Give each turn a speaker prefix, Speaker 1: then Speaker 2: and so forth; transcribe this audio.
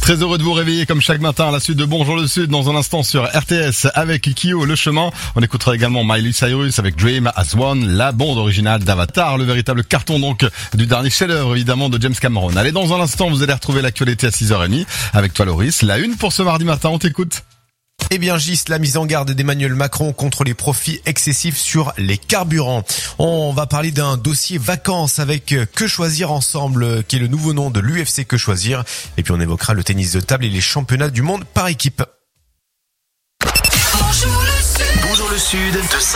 Speaker 1: Très heureux de vous réveiller comme chaque matin à la suite de Bonjour le Sud dans un instant sur RTS avec Kyo, Le Chemin. On écoutera également Miley Cyrus avec Dream as One, la bande originale d'Avatar, le véritable carton donc du dernier chef-d'œuvre évidemment de James Cameron. Allez, dans un instant, vous allez retrouver l'actualité à 6h30 avec toi Loris. La une pour ce mardi matin, on t'écoute.
Speaker 2: Eh bien, Gis, la mise en garde d'Emmanuel Macron contre les profits excessifs sur les carburants. On va parler d'un dossier vacances avec Que Choisir Ensemble, qui est le nouveau nom de l'UFC Que Choisir. Et puis on évoquera le tennis de table et les championnats du monde par équipe.
Speaker 3: Bonjour le Sud.